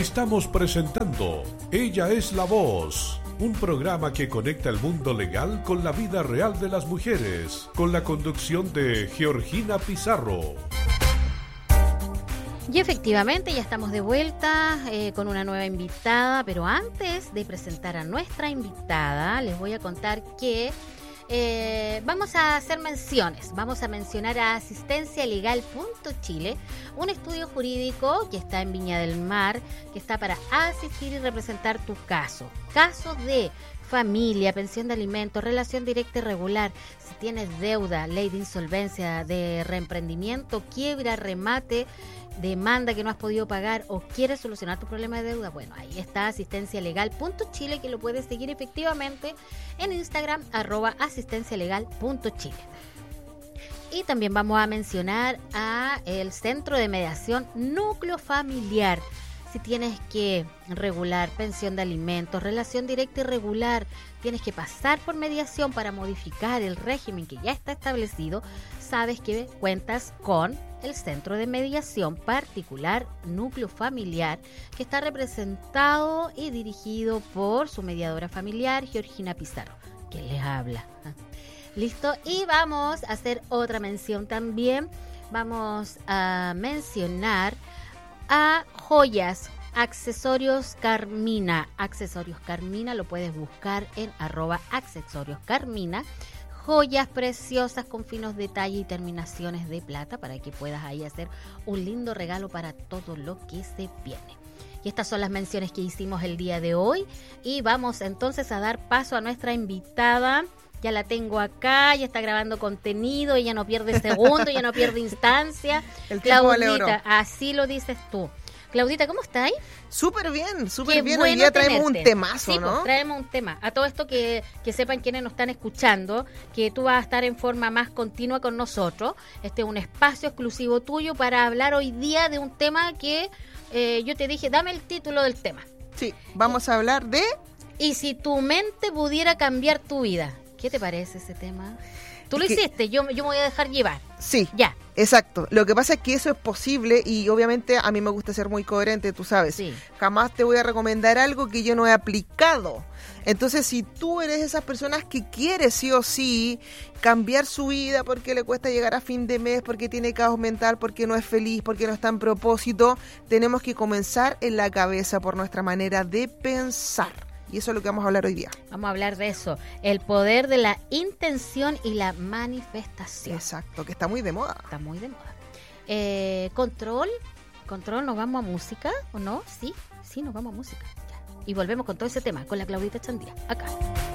Estamos presentando Ella es la Voz, un programa que conecta el mundo legal con la vida real de las mujeres, con la conducción de Georgina Pizarro. Y efectivamente ya estamos de vuelta con una nueva invitada, pero antes de presentar a nuestra invitada, les voy a contar que vamos a hacer menciones. Vamos a mencionar a asistencialegal.chile, un estudio jurídico que está en Viña del Mar, que está para asistir y representar tu caso. Casos de familia, pensión de alimentos, relación directa y regular, si tienes deuda, ley de insolvencia, de reemprendimiento, quiebra, remate, demanda que no has podido pagar o quieres solucionar tu problema de deuda, bueno, ahí está asistencialegal.chile, que lo puedes seguir efectivamente en Instagram, @asistencialegal.chile. Y también vamos a mencionar a el Centro de Mediación Núcleo Familiar. Si tienes que regular pensión de alimentos, relación directa y regular, tienes que pasar por mediación para modificar el régimen que ya está establecido, sabes que cuentas con el Centro de Mediación Particular Núcleo Familiar, que está representado y dirigido por su mediadora familiar, Georgina Pizarro, que les habla. ¿Listo? Y vamos a hacer otra mención también. Vamos a mencionar a Joyas Accesorios Carmina. Accesorios Carmina lo puedes buscar en @accesorioscarmina. Joyas preciosas con finos detalles y terminaciones de plata para que puedas ahí hacer un lindo regalo para todo lo que se viene. Y estas son las menciones que hicimos el día de hoy. Y vamos entonces a dar paso a nuestra invitada. Ya la tengo acá, ya está grabando contenido, ella no pierde segundo, ella no pierde instancia. El tiempo vale oro. Claudita, así lo dices tú. Claudita, ¿cómo estáis? Súper bien, súper Qué bien. bueno Hoy día traemos tenerte. un temazo, Sí, ¿no? pues, traemos un tema. A todo esto que sepan quienes nos están escuchando, que tú vas a estar en forma más continua con nosotros. Este es un espacio exclusivo tuyo para hablar hoy día de un tema que yo te dije, dame el título del tema. Sí, vamos a hablar de... Y si tu mente pudiera cambiar tu vida. ¿Qué te parece ese tema? Tú lo hiciste, yo me voy a dejar llevar. Sí, ya. Exacto. Lo que pasa es que eso es posible y obviamente a mí me gusta ser muy coherente, tú sabes. Sí. Jamás te voy a recomendar algo que yo no he aplicado. Entonces, si tú eres de esas personas que quiere sí o sí cambiar su vida porque le cuesta llegar a fin de mes, porque tiene caos mental, porque no es feliz, porque no está en propósito, tenemos que comenzar en la cabeza por nuestra manera de pensar. Y eso es lo que vamos a hablar hoy día. Vamos a hablar de eso, el poder de la intención y la manifestación. Exacto, que está muy de moda. Está muy de moda. Control, ¿nos vamos a música o no? Sí, nos vamos a música. Ya. Y volvemos con todo ese tema, con la Claudita Chandía, acá.